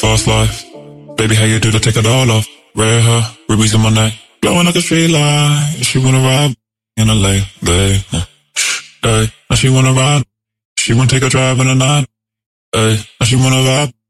Fast life. Baby, how you do to take it all off? Red hair, rubies in my neck, glowing like a street light. She wanna ride in a late, day. Now she wanna ride. She wanna take a drive in the night. Now she wanna ride